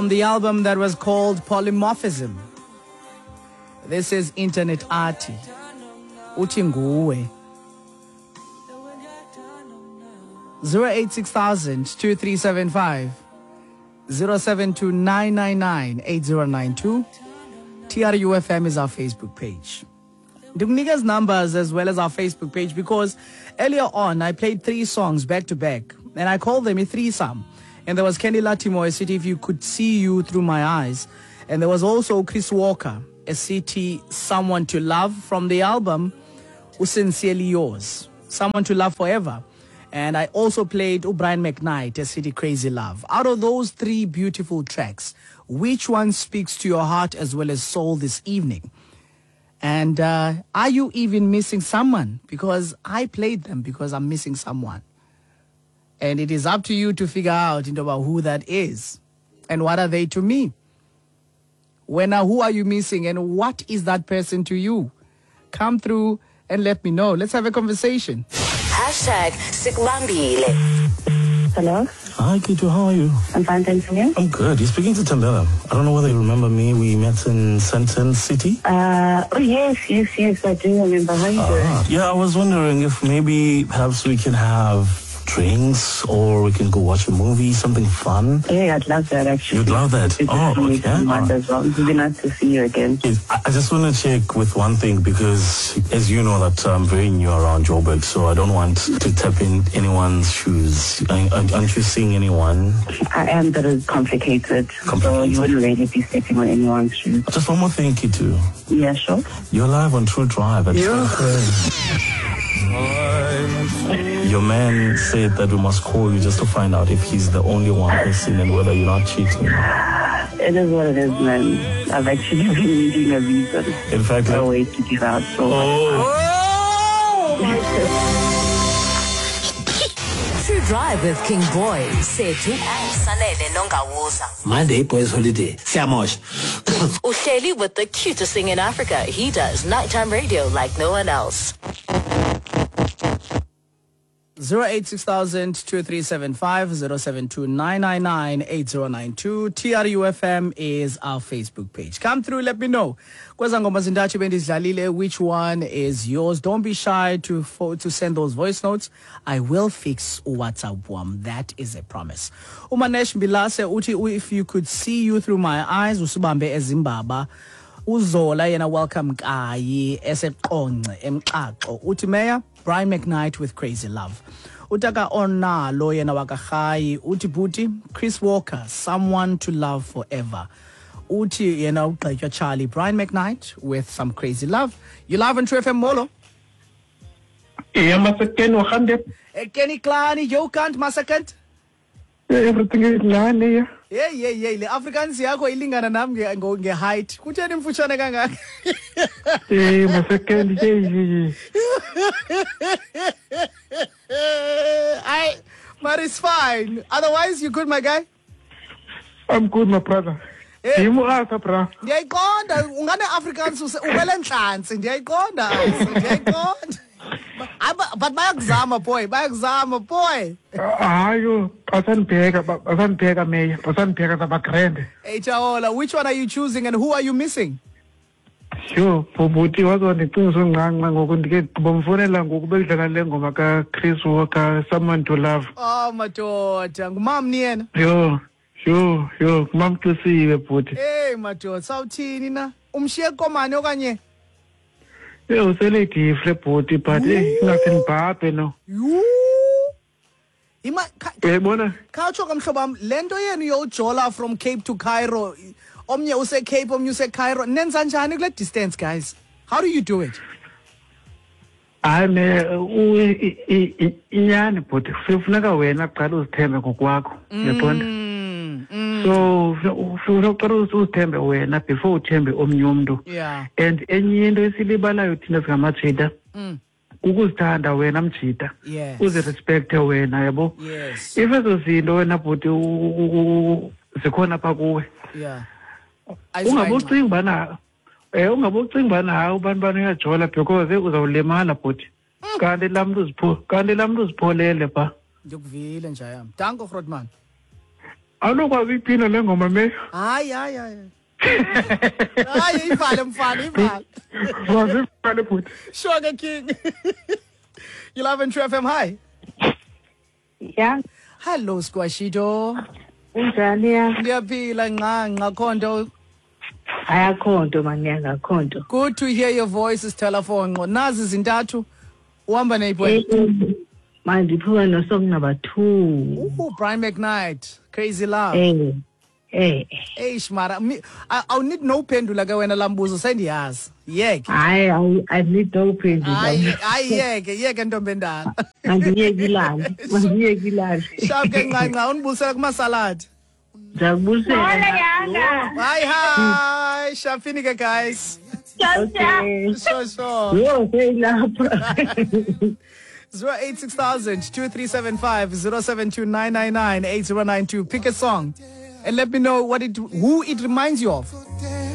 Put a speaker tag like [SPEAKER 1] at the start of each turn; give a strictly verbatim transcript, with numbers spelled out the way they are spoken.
[SPEAKER 1] the album that was called Polymorphism. This is Internet Arty. Uthi nguwe. zero eight six thousand two three seven five zero seven two nine nine nine eight zero nine two. T R U F M is our Facebook page. Niggas numbers as well as our Facebook page, because earlier on I played three songs back to back and I called them a threesome. And there was Kenny Latimo, a city if you could see you through my eyes. And there was also Chris Walker, a city, Someone to Love, from the album Usincerely Yours, Someone to Love Forever. And I also played O'Brien McKnight, a city, Crazy Love. Out of those three beautiful tracks, which one speaks to your heart as well as soul this evening? And uh, are you even missing someone? Because I played them because I'm missing someone. And it is up to you to figure out you know, about who that is and what are they to me. When uh, who are you missing and what is that person to you? Come through and let me know. Let's have a conversation.
[SPEAKER 2] Hashtag Sikulambile.
[SPEAKER 3] Hello?
[SPEAKER 4] Hi, Kitu, how are you?
[SPEAKER 3] I'm fine, thanks, and you?
[SPEAKER 4] I'm good. You're speaking to Tambela. I don't know whether you remember me. We met in Sandton City.
[SPEAKER 3] Uh, oh, yes, yes, yes, I do remember. How are you
[SPEAKER 4] Ah,
[SPEAKER 3] doing?
[SPEAKER 4] yeah, I was wondering if maybe perhaps we can have drinks or we can go watch a movie, something fun.
[SPEAKER 3] Yeah, I'd love that, actually.
[SPEAKER 4] You'd love that?
[SPEAKER 3] It's
[SPEAKER 4] Oh,
[SPEAKER 3] okay.
[SPEAKER 4] okay.
[SPEAKER 3] As
[SPEAKER 4] Alright.
[SPEAKER 3] well. It would be nice to see you again.
[SPEAKER 4] Yes, I I just want to check with one thing because, as you know, that I'm very new around Joburg, so I don't want to tap in anyone's shoes. Aren't aren't you seeing anyone?
[SPEAKER 3] I am, but it's complicated. So
[SPEAKER 4] Complicated.
[SPEAKER 3] you wouldn't really be stepping on anyone's shoes.
[SPEAKER 4] Just one more thing, Kitu.
[SPEAKER 3] Yeah, sure.
[SPEAKER 4] You're live on True Drive. At Your man said that we must call you just to find out if he's the only one person and whether you're not cheating.
[SPEAKER 3] It is what it is, man. I've actually been needing a reason.
[SPEAKER 4] In fact,
[SPEAKER 3] No
[SPEAKER 4] like,
[SPEAKER 3] way to give out. So
[SPEAKER 2] True Drive with King Boy, Setu and Sanele Nongawoza.
[SPEAKER 5] Monday, boys holiday. Siamosh.
[SPEAKER 2] Uhleli with the cutest thing in Africa. He does nighttime radio like no one else.
[SPEAKER 1] zero eight six thousand two three seven five zero seven two nine nine nine eight zero nine two. T R U F M is our Facebook page. Come through, let me know. Kweza ngoma zintathu bendizidlalile, which one is yours? Don't be shy to fo- to send those voice notes. I will fix WhatsApp one. That is a promise. Umanesh Mbilase uthi u- if you could see you through my eyes, usibambe ezimbaba. Uzola yena welcome kayi eseqonce emxaxo. Uthi Mayor Brian McKnight with Crazy Love. Utaka Onalo yena wakahayi. Uti Buti Chris Walker, Someone to Love Forever. Uti yena ugqetywa Charlie Brian McKnight with some Crazy Love. You live on True F M Molo.
[SPEAKER 6] Yeah, Masaken, Wakande.
[SPEAKER 1] Kenny Klani, you can't massacre.
[SPEAKER 6] Everything is nine, yeah.
[SPEAKER 1] Yeah, yeah, yeah. Le Africans yakho ilingana nami nge ngo- nge height. Kutheni mfutshane kangaka?
[SPEAKER 6] Yeah, Masaken, yeah, yeah.
[SPEAKER 1] I but it's fine. Otherwise you good, my guy?
[SPEAKER 6] I'm good, my brother.
[SPEAKER 1] Yeah.
[SPEAKER 6] You are the bra.
[SPEAKER 1] Ndiyayiqonda ungane Africans ubele nhlansi. Ndiyayiqonda. Ndiyayiqonda. Ay, but but bayakuzama boy, bayakuzama boy.
[SPEAKER 6] Ayo, pasan pega, pasan pega me, pasan pega the background.
[SPEAKER 1] Hey Chaola, which one are you choosing and who are you missing?
[SPEAKER 6] Sure, Pubuti was on the two song ngokundike bomfonela ngokubedlala le ngoma ka Chris Walker, Someone to Love.
[SPEAKER 1] Oh madoda, ngumam ni yena.
[SPEAKER 6] Yo, yo, yo, mam to see you, Pubuti.
[SPEAKER 1] Hey madoda, sawuthini na? Umshiye komane okanye?
[SPEAKER 6] Yo, sele different Pubuti, but eh, nothing bad, no.
[SPEAKER 1] Yuu. Ima ka-
[SPEAKER 6] Uyayibona?
[SPEAKER 1] Kawutsho kamhlobam lento yenu yojola from Cape to Cairo, omnye use Cape omnye use Cairo, nenza njani kule distance guys? How do you do it?
[SPEAKER 6] Ane u inyani but kufuneka wena qala uzithembe ngokwakho uyabona
[SPEAKER 1] Mm, mm,
[SPEAKER 6] so ufuna uqala uzithembe wena before uthembe omnye umuntu
[SPEAKER 1] yeah.
[SPEAKER 6] and enye into esilibalayo thina singamajida
[SPEAKER 1] Mm,
[SPEAKER 6] ukuzithanda wena mjida
[SPEAKER 1] yes.
[SPEAKER 6] uzirespecte wena yabo
[SPEAKER 1] Yes.
[SPEAKER 6] if ezo zinto wena but zikhona pha kuwe
[SPEAKER 1] Yeah.
[SPEAKER 6] ungabucinga bana eh ungabucinga bana hayi abantu banoyajola because uzawulimala but kanti lamuntu uzipho kanti lamuntu uzipholele pha
[SPEAKER 1] Ndikuvile nje yami. Danko Grootman.
[SPEAKER 6] awunokwazi iphinda le ngoma me
[SPEAKER 1] hayi hayi hayi hayi ivale mfana ivale
[SPEAKER 6] wazivale bhuti
[SPEAKER 1] sure ke king eleven True F M hi
[SPEAKER 3] Yeah.
[SPEAKER 1] hello squashito
[SPEAKER 3] Unjani ya?
[SPEAKER 1] ngiyaphila nqa nqa khonto
[SPEAKER 3] Ayakhonto manyanga khonto.
[SPEAKER 1] good to hear your voices telephone nazi zintathu uhamba neyipwe
[SPEAKER 3] Mandiphuka no song number two.
[SPEAKER 1] oh Brian McKnight crazy love
[SPEAKER 3] Eh. Eh.
[SPEAKER 1] eish mara mi- I- I'll need no pendula ke wena lambuzo sendiyazi yeke
[SPEAKER 3] I I I need no praise.
[SPEAKER 1] hayi hayi yeke yeke ntombi endala
[SPEAKER 3] Mandiyekilana. Mandiyekilana.
[SPEAKER 1] sharp ke nqa nqa unibusela kumasaladi
[SPEAKER 3] Ndakubusela.
[SPEAKER 1] hi hi shafini ke guys
[SPEAKER 3] Okay.
[SPEAKER 1] sure sure
[SPEAKER 3] Yo, hey lapha.
[SPEAKER 1] zero eight six thousand two three seven five zero seven two nine nine nine eight zero nine two pick a song and let me know what it who it reminds you of.